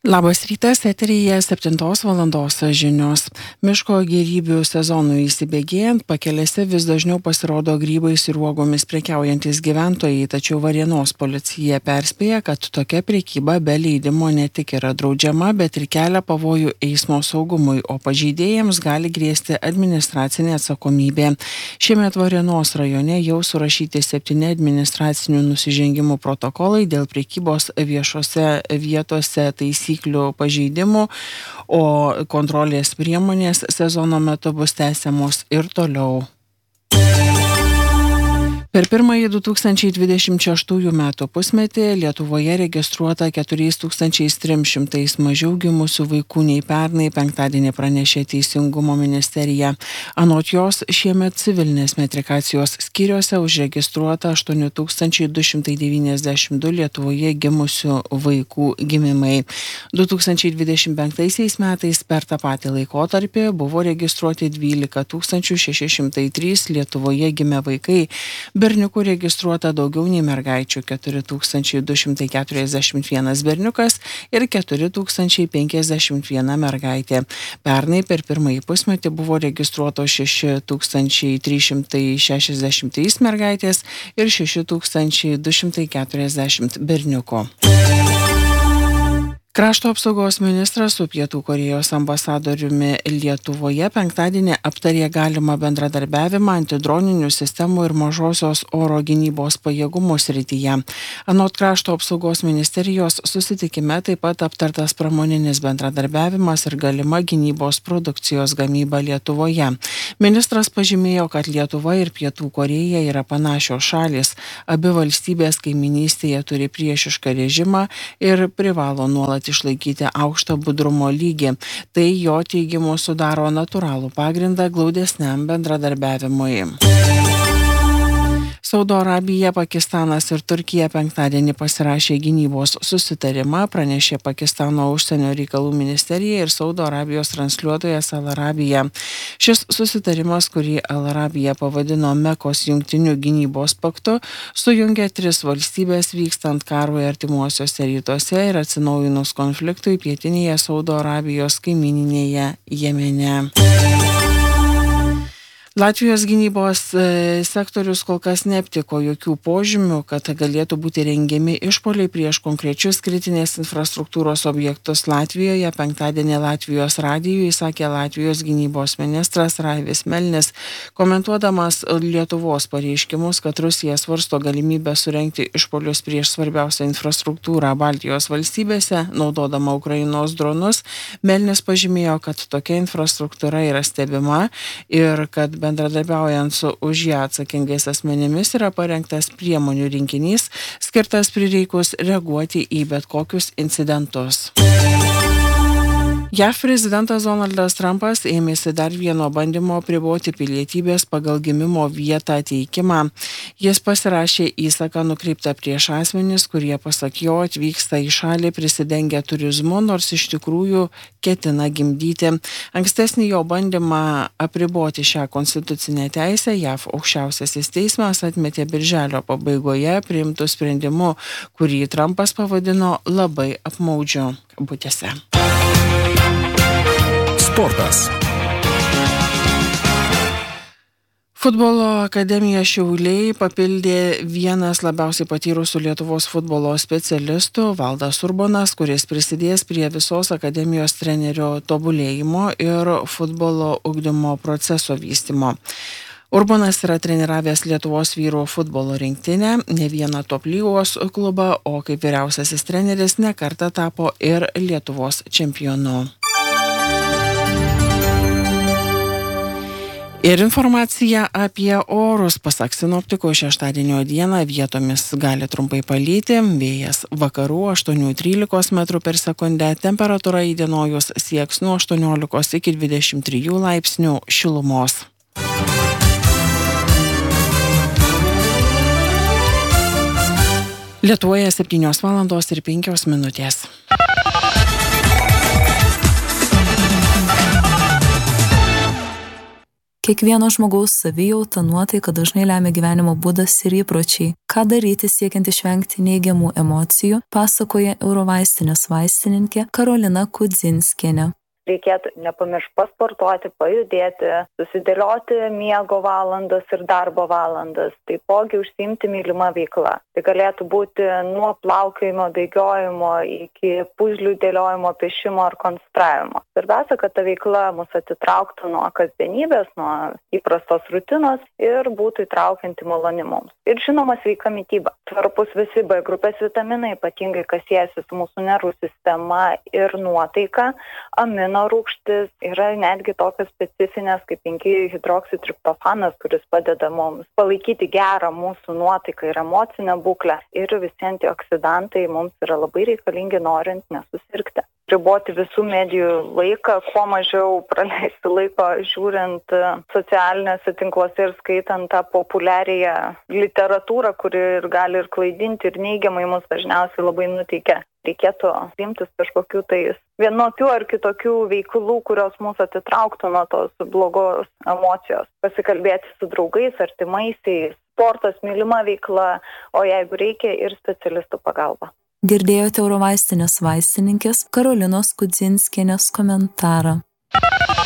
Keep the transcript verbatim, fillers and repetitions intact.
Labas rytas, eteryje septintos valandos žinios. Miško gėrybių sezonui įsibėgėjant, pakelėse vis dažniau pasirodo grybais ir uogomis prekiaujantis gyventojai, tačiau Varėnos policija perspėja, kad tokia prekyba be leidimo ne tik yra draudžiama, bet ir kelia pavojų eismo saugumui, o pažeidėjams gali grėsti administracinė atsakomybė. Šiemet Varėnos rajone jau surašyti septyni administracinių nusižengimų protokolai dėl prekybos viešose vietose taisyklių pažeidimų, o kontrolės priemonės sezono metu bus tęsiamos ir toliau. Per pirmąjį du tūkstančiai dvidešimt šeštųjų metų pusmetį Lietuvoje registruota keturi tūkstančiai trys šimtai mažiau gimusių vaikų nei pernai, penktadienį pranešė Teisingumo ministerija. Anot jos, šiemet civilinės metrikacijos skyriuose užregistruota aštuoni tūkstančiai du šimtai devyniasdešimt du Lietuvoje gimusių vaikų gimimai. du tūkstančiai dvidešimt penktaisiais metais per tą patį laikotarpį buvo registruoti dvylika tūkstančių šeši šimtai trys Lietuvoje gimę vaikai. Berniukų registruota daugiau nei mergaičių - keturi tūkstančiai du šimtai keturiasdešimt vienas berniukas ir keturi tūkstančiai penkiasdešimt viena mergaitė. Pernai per pirmąjį pusmetį buvo registruotos šeši tūkstančiai trys šimtai šešiasdešimt trys mergaitės ir šeši tūkstančiai du šimtai keturiasdešimt berniukų. Krašto apsaugos ministras su Pietų Korėjos ambasadoriumi Lietuvoje penktadienį aptarė galimą bendradarbiavimą antidroninių sistemų ir mažosios oro gynybos pajėgumų srityje. Anot Krašto apsaugos ministerijos susitikime taip pat aptartas pramoninis bendradarbiavimas ir galima gynybos produkcijos gamyba Lietuvoje. Ministras pažymėjo, kad Lietuva ir Pietų Korėja yra panašios šalys. Abi valstybės kaiminystėje turi priešišką režimą ir privalo nuolat išlaikyti aukštą budrumo lygį. Tai jo teigimu sudaro natūralų pagrindą glaudesniam bendradarbiavimui. Saudo Arabija, Pakistanas ir Turkija penktadienį pasirašė gynybos susitarimą, pranešė Pakistano užsienio reikalų ministerija ir Saudo Arabijos transliuotojas Al Arabija. Šis susitarimas, kurį Al Arabija pavadino Mekos jungtinių gynybos paktu, sujungia tris valstybės vykstant karui artimuosiuose rytuose ir atsinaujinus konfliktui pietinėje Saudo Arabijos kaimyninėje Jemene. Latvijos gynybos sektorius kol kas neaptiko jokių požymių, kad galėtų būti rengiami išpuoliai prieš konkrečius kritinės infrastruktūros objektus Latvijoje. Penktadienį Latvijos radijui sakė Latvijos gynybos ministras Raivis Melnis, komentuodamas Lietuvos pareiškimus, kad Rusija svarsto galimybę surengti išpuolius prieš svarbiausią infrastruktūrą Baltijos valstybėse, naudodama Ukrainos dronus. Melnis pažymėjo, kad tokia infrastruktūra yra stebima ir kad bendradarbiaujant su už ją atsakingais asmenimis yra parengtas priemonių rinkinys, skirtas prireikus reaguoti į bet kokius incidentus. J A V prezidentas Donaldas Trumpas ėmėsi dar vieno bandymo apriboti pilietybės pagal gimimo vietą teikimą. Jis pasirašė įsaką nukreiptą prieš asmenis, kurie pasak jo atvyksta į šalį prisidengę turizmu, nors iš tikrųjų ketina gimdyti. Ankstesnį jo bandymą apriboti šią konstitucinę teisę J A V aukščiausiasis teismas atmetė birželio pabaigoje priimtų sprendimu, kurį Trumpas pavadino labai apmaudžiu. Kabutėse. Sportas. Futbolo akademija Šiauliai papildė vienas labiausiai patyrusių Lietuvos futbolo specialistų Valdas Urbonas, kuris prisidės prie visos akademijos trenerio tobulėjimo ir futbolo ugdymo proceso vystymo. Urbonas yra treniravęs Lietuvos vyrų futbolo rinktinę, ne vieną top lygos klubą, o kaip vyriausiasis treneris ne kartą tapo ir Lietuvos čempionu. Ir informacija apie orus. Pasak sinoptikų, šeštadienio dieną vietomis gali trumpai palyti, vėjas vakarų aštuoni trylika metrų per sekundę, temperatūra įdienojus sieks nuo aštuoniolikos iki dvidešimt trijų laipsnių šilumos. Lietuvoje septynios valandos ir penkios minutės. Kiekvieno žmogaus savijauta, nuotaika dažnai lemia gyvenimo būdas ir įpročiai. Ką daryti siekiant išvengti neigiamų emocijų, pasakoja Eurovaistinės vaistininkė Karolina Kudzinskienė. Reikėtų nepamiršti pasportuoti, pajudėti, susidėlioti miego valandas ir darbo valandas, taipogi užsiimti mylimą veiklą. Tai galėtų būti nuo plaukiojimo, bėgiojimo iki puzlių dėliojimo, piešimo ar konstravimo. Svarbiausia, kad ta veikla mus atitrauktų nuo kasdienybės, nuo įprastos rutinos ir būtų įtraukianti maloni mums. Ir žinoma, sveika mityba. Svarbus visi B grupės vitaminai, ypatingai kas siejasi su mūsų nervų sistema ir nuotaika, amino rūgštis yra netgi tokios specifinės kaip penki hidroksitriptofanas, kuris padeda mums palaikyti gerą mūsų nuotaiką ir emocinę būklę. Ir visi antioksidantai mums yra labai reikalingi norint nesusirgti. Riboti visų medijų laiką, kuo mažiau praleisti laiko žiūrint socialinėse tinkluose ir skaitant tą populiarią literatūrą, kuri ir gali ir klaidinti ir neigiamai mus dažniausiai labai nuteikia. Reikėtų imtis kažkokių tais vienokių ar kitokių veiklų, kurios mūsų atitrauktų nuo tos blogos emocijos. Pasikalbėti su draugais, artimaisiais, sportas, mylima veikla, o jeigu reikia ir specialistų pagalba. Girdėjote Eurovaistinės vaistininkės Karolinos Kudzinskienės komentarą.